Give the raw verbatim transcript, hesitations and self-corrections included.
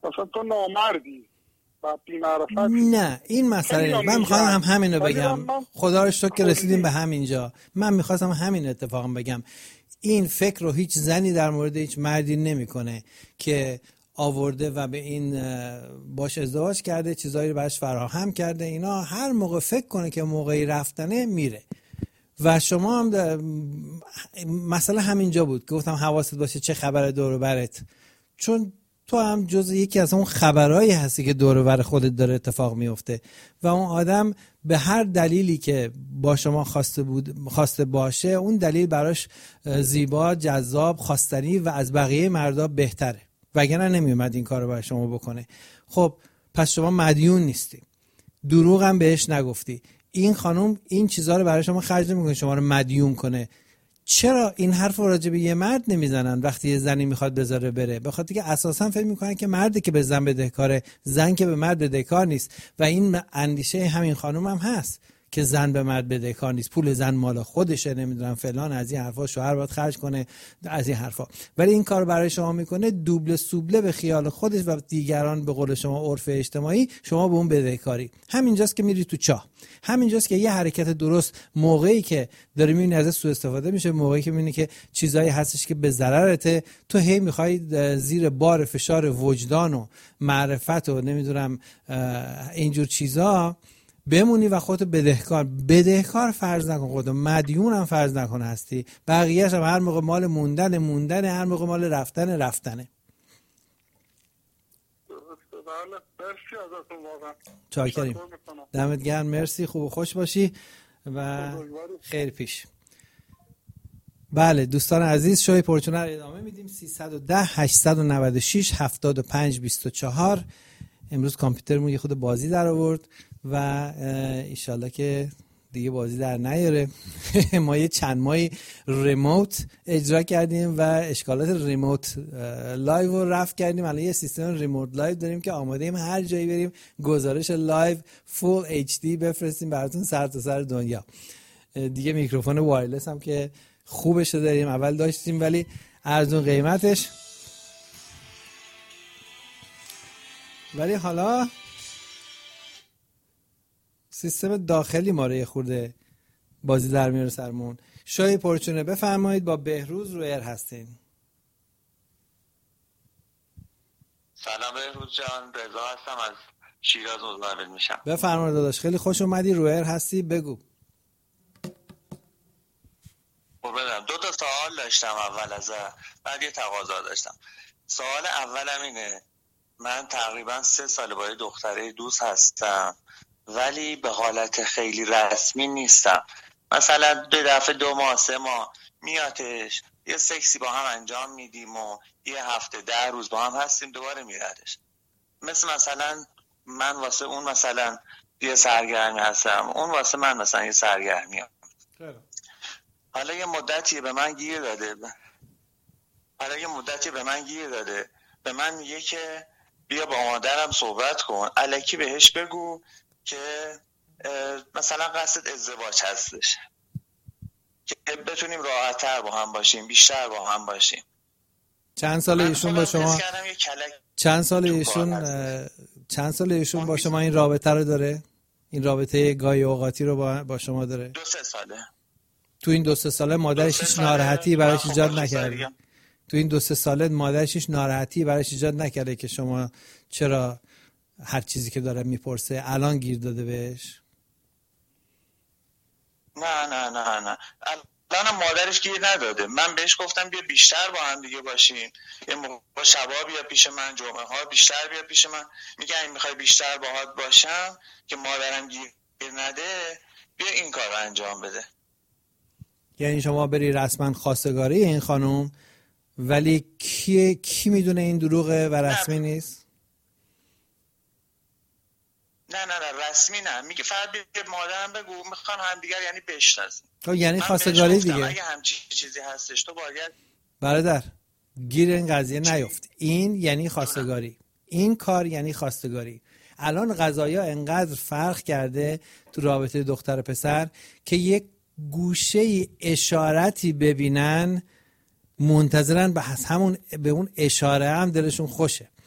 اصلا تو نامردی و بی‌معرفت. نه این مسئله، من میخوام هم همین رو بگم. خدا رو شکر که رسیدیم به همینجا. من میخواستم همین اتفاقا بگم. این فکر رو هیچ زنی در مورد هیچ مردی نمیکنه که آورده و به این باش ازدواج کرده، چیزایی رو براش فراهم کرده، اینا هر موقع فکر کنه که موقعی رفتنه میره. و شما هم مسئله همینجا بود که گفتم حواست باشه چه خبر دور و برت، چون تو هم جز یکی از اون خبرایی هستی که دور و بر خودت داره اتفاق میفته و اون آدم به هر دلیلی که با شما خواسته بود خواسته باشه، اون دلیل براش زیبا، جذاب، خواستنی و از بقیه مردا بهتره، وگرنه نمیومد این کارو برای شما بکنه. خب پس شما مدیون نیستی، دروغ هم بهش نگفتی. این خانم این چیزها رو برای شما خرج نمیکنه شما رو مدیون کنه. چرا این حرف رو راجع به یه مرد نمیزنن وقتی یه زنی میخواد بذاره بره؟ به خاطر که اساسا فکر میکنن که مردی که به زن بدهکاره، زن که به مرد بدهکار نیست. و این اندیشه همین خانم هم هست که زن به مرد بدهکار نیست، پول زن مال خودشه، نمیدونم فلان، از این حرفا، شوهر باید خرج کنه، از این حرفا. ولی این کار برای شما میکنه دوبله سوبله به خیال خودش و دیگران، به قول شما عرف اجتماعی، شما به اون بدهکاری. همینجاست که میری تو چاه. همینجاست که یه حرکت درست موقعی که داری میبینی ازش سوء استفاده میشه، موقعی که میبینی که چیزایی هستش که به ضررته، تو هی میخوای زیر بار فشار وجدان و معرفت و نمیدونم اینجور چیزا بمونی و خودت بدهکار بدهکار فرض نکن، خودت مدیون هم فرض نکن هستی. بقیه‌اش هم هر موقع مال موندن موندن، هر موقع مال رفتن رفتنه. مرسی ازتون واقعا. چاکریم. دمت گرم. مرسی، خوب و خوش باشی و خیر پیش. بله دوستان عزیز، شوی پرچونه رو ادامه میدیم. سیصد و ده هشتصد و نود و شش هفتاد و پنج بیست و چهار. امروز کامپیوترمون یه خود بازی در آورد و انشالله که دیگه بازی در نیاره. ما یه چند ماهی ریموت اجرا کردیم و اشکالات ریموت لایو رو رفع کردیم. الان یه سیستم ریموت لایو داریم که آماده ایم هر جایی بریم گزارش لایو فول اچ دی بفرستیم براتون سر تا سر دنیا. دیگه میکروفون وایرلس هم که خوبش رو داریم، اول داشتیم ولی ارزون قیمتش، ولی حالا سیستم داخلی ما رو یه خورده بازی در میاره سرمون. شای پرچونه بفرمایید، با بهروز رو ایر هستین. سلام بهروز جان، رضا هستم از شیراز مزاحم میشم. بفرمایید داداش، خیلی خوش اومدی، رو ایر هستی، بگو. بدم دو تا سوال داشتم اول از بعد یه تقاضا داشتم. سوال اولم اینه، من تقریبا سه سال با یه دختره دوست هستم ولی به حالت خیلی رسمی نیستم. مثلا دو دفعه دو ماه سه ماه میاتش، یه سکسی با هم انجام میدیم و یه هفته ده روز با هم هستیم دوباره میردش. مثل مثلا من واسه اون مثلا یه سرگرمی هستم، اون واسه من مثلا یه سرگرمی هم. حالا یه مدتی به من گیر داده حالا یه مدتی به من گیر داده به من میگه که بیا با مادرم صحبت کن، الکی بهش بگو که مثلا قصد ازدواج هستش که بتونیم راحت‌تر با هم باشیم، بیشتر با هم باشیم. چند سال ایشون با شما چند سال ایشون چند سال ایشون با شما این رابطه رو داره؟ این رابطه گاهی اوقاتی رو با با شما داره؟ دو سه ساله. تو این دو سه ساله مادرش هیچ ناراحتی براش ایجاد نکرده؟ تو این دو سه ساله مادرش هیچ ناراحتی براش ایجاد نکرده که شما چرا هر چیزی که داره میپرسه الان گیر داده بهش؟ نه نه نه نه الان مادرش گیر نداده. من بهش گفتم بیا بیشتر با هم دیگه باشیم، یه موقع شبا بیا پیش من، جمعه ها بیشتر بیا پیش من. میگه اگه میخوای بیشتر باهات باشم که مادرم گیر نده، بیا این کار رو انجام بده. یعنی شما بری رسما خواستگاری این خانم، ولی کی کی میدونه این دروغه و رسمی نه. نیست؟ نه نه نه رسمی نه، میگه فقط بیا مادرم بگو میخوان هم دیگر یعنی بشناسیم. خب یعنی خواستگاری دیگه. اگه همچین چیزی هستش تو باید برادر گیر این قضیه نیفت. این یعنی خواستگاری، این کار یعنی خواستگاری. الان قضایا انقدر فرق کرده تو رابطه دختر پسر که یک گوشه اشارتی ببینن منتظرن به همون به اون اشاره هم دلشون خوشه.